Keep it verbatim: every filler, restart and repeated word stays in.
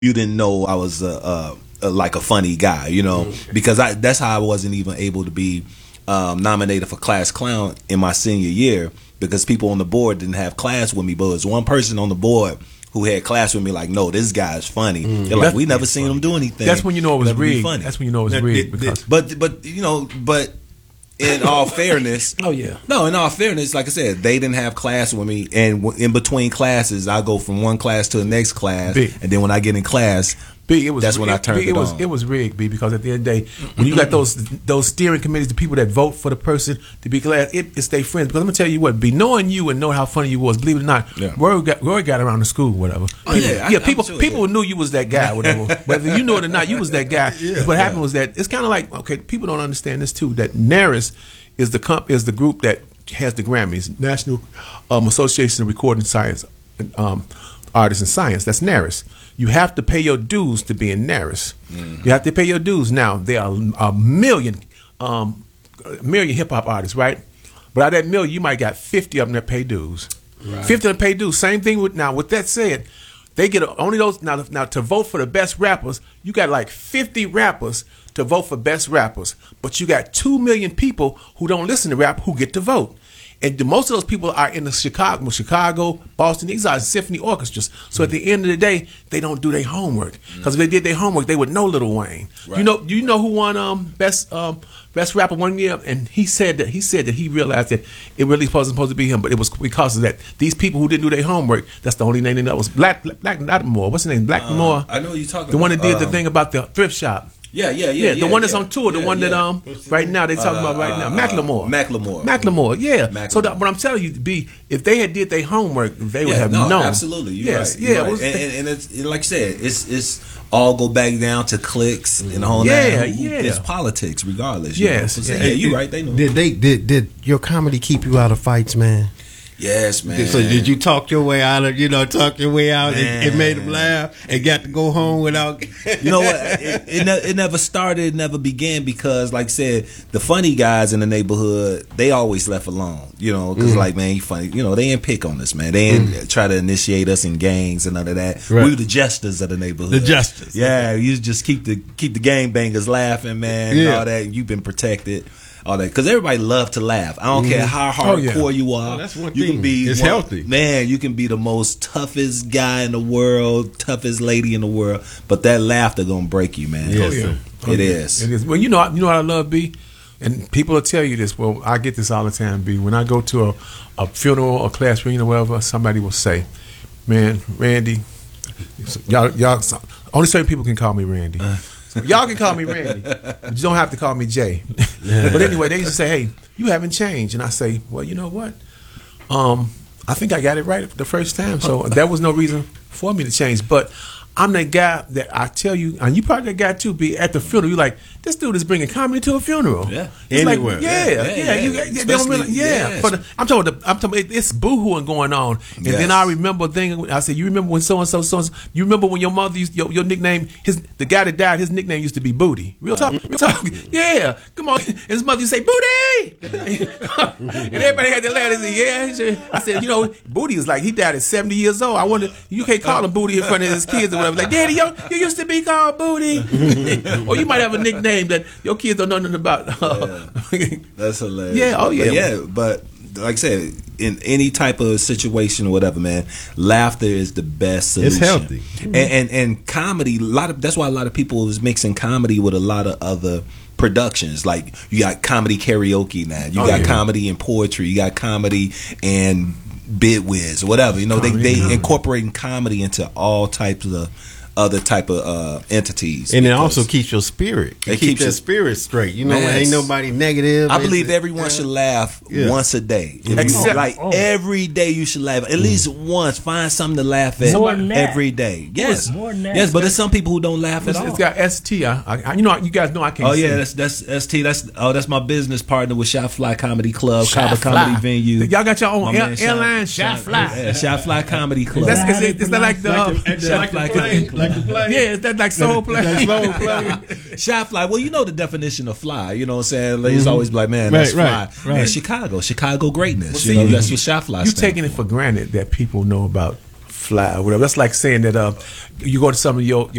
you didn't know I was a, a, a like a funny guy, you know, mm-hmm. because I that's how I wasn't even able to be um, nominated for Class Clown in my senior year, because people on the board didn't have class with me, but it was one person on the board who had class with me, like, no, this guy is funny. Mm. They're like, that's, we never seen funny. him do anything. That's when you know it was rigged. Funny. That's when you know it was rigged. Because but but you know, but in all fairness, oh yeah, no, in all fairness, like I said, they didn't have class with me, and in between classes, I go from one class to the next class, B. and then when I get in class. B, it was, that's when it, I turned B, it, it was, on. It was rigged, B, because at the end of the day, when you got those those steering committees, the people that vote for the person to be class, it, it's their friends. Because I'm gonna tell you what, B, knowing you and knowing how funny you was, believe it or not, yeah. word got word got around the school, whatever. Oh, people, yeah, yeah, I, people sure people that. knew you was that guy, whatever. Whether you knew it or not, you was that guy. Yeah, what happened yeah. was that it's kind of like, okay, people don't understand this too. That NARAS is the comp is the group that has the Grammys, National um, Association of Recording Science um, Artists in Science. That's NARAS. You have to pay your dues to be in NARAS. Mm-hmm. You have to pay your dues. Now, there are a million, um, a million hip hop artists, right? But out of that million, you might got fifty of them that pay dues. Right. fifty of them pay dues. Same thing with, now, with that said, they get a, only those, now, now to vote for the best rappers, you got like fifty rappers to vote for best rappers. But you got two million people who don't listen to rap who get to vote. And the, most of those people are in the Chicago, Chicago, Boston. These are symphony orchestras. So mm. at the end of the day, they don't do their homework. Because mm. if they did their homework, they would know Lil Wayne. Right. You know, you know who won um, best um, best rapper one year? And he said that he said that he realized that it really wasn't supposed to be him, but it was because of that. These people who didn't do their homework, that's the only name they know. Was Black Black Blackmore. What's his name? Blackmore. Uh, I know what you're talking the about. one that did um, the thing about the thrift shop. Yeah, yeah, yeah, yeah. The yeah, one that's yeah, on tour, the yeah, one that yeah. um right now they talking uh, about right uh, now, Macklemore. Uh, Macklemore. Macklemore, yeah. Macklemore. So that, what I'm telling you, B, if they had did their homework, they would yeah, have no, known. Absolutely, you're yes, right. You're yeah. right. Was, and, and, and it's like you said, it's it's all go back down to clicks and the whole yeah, nine. yeah. It's politics, regardless. Yes, you know? So, yeah, you're right. They know. Did they did did your comedy keep you out of fights, man? Yes, man. So did you talk your way out of, you know, talk your way out and, and made them laugh and got to go home without... You know what? It, it, ne- it never started, it never began because, like I said, the funny guys in the neighborhood, they always left alone, you know, because, mm. like, man, you funny. You know, they ain't pick on us, man. They ain't mm. try to initiate us in gangs and none of that. Right. We were the jesters of the neighborhood. The jesters. Yeah, you just keep the keep the gang bangers laughing, man, yeah. and all that. You've been protected. All that, because everybody love to laugh. I don't mm-hmm. care how hardcore oh, yeah. you are. Oh, that's one you thing. Can be it's one, healthy, man. You can be the most toughest guy in the world, toughest lady in the world, but that laughter gonna break you, man. Yes, oh, yeah. it oh, is. It is. Well, you know, you know what I love, B, and people will tell you this. Well, I get this all the time, B. When I go to a, a funeral, a class reunion, or whatever, somebody will say, "Man, Randy, y'all, y'all, only certain people can call me Randy." Uh. Y'all can call me Randy, but you don't have to call me Jay. But anyway, they used to say, "Hey, you haven't changed," and I say, "Well, you know what? Um, I think I got it right the first time, so there was no reason for me to change." But I'm that guy that I tell you, and you probably that guy too. Be at the funeral, you like this dude is bringing comedy to a funeral. Yeah, it's anywhere. Like, yeah, yeah, yeah. yeah, you, they don't really, yeah. yeah. The, I'm talking. About the, I'm talking. About, it's boohooing going on, and yes. then I remember a thing. I said, "You remember when so and so, so and so? You remember when your mother used your, your nickname? His the guy that died, his nickname used to be Booty. Real talk, real talk. Yeah, come on. And his mother used to say Booty, and everybody had to laugh. They said, "Yeah." I said, "You know, Booty is like he died at seventy years old. I wonder you can't call him Booty in front of his kids or whatever. Like, Daddy, yo, you used to be called Booty, or you might have a nickname that your kids don't know nothing about." Yeah. That's hilarious. Yeah, oh yeah. But yeah, but like I said, in any type of situation or whatever, man, laughter is the best solution. It's healthy. Mm-hmm. And, and and comedy, a lot of that's why a lot of people is mixing comedy with a lot of other productions. Like you got comedy karaoke now. You oh, got yeah. comedy and poetry. You got comedy and bidwiz or whatever. You know, comedy, they they comedy. incorporating comedy into all types of other type of uh, entities, and it also keeps your spirit. It, it keeps your spirit straight. You know, man, ain't nobody negative. I believe everyone yeah. should laugh yeah. once a day. Except, like oh. every day, you should laugh at least mm. once. Find something to laugh at more than every day. Yes, more than that. Yes, but there's some people who don't laugh it's, at all. It's got S T. I, I, you know, you guys know I can't. Oh yeah, sing. that's that's S T. That's oh, that's my business partner with Shot Fly Comedy Club, Shot comedy venue. Y'all got your own air, Shot, airline, Shot, Shot Fly. Yeah, Shot Fly Comedy Club. That's, is, it, is that like the like the, Shot like Fly the play, like the play? Yeah, is that like soul play? Like soul play. Shot Fly. Well, you know the definition of fly. You know what I'm saying? It's mm-hmm. always like, man, right, that's right, fly. Right. And Chicago, Chicago greatness. Well, you see, know, that's what Shot Fly. You're taking it for granted that people know about fly or whatever. That's like saying that uh, you go to some of your, your